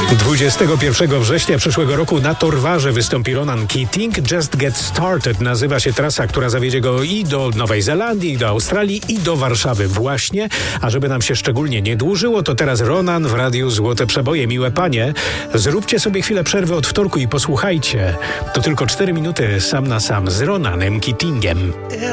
21 września przyszłego roku na Torwarze wystąpi Ronan Keating. Just Get Started nazywa się trasa, która zawiedzie go i do Nowej Zelandii, i do Australii, i do Warszawy właśnie. A żeby nam się szczególnie nie dłużyło, to teraz Ronan w Radiu Złote Przeboje. Miłe panie, zróbcie sobie chwilę przerwy od wtorku i posłuchajcie. To tylko 4 minuty sam na sam z Ronanem Keatingiem.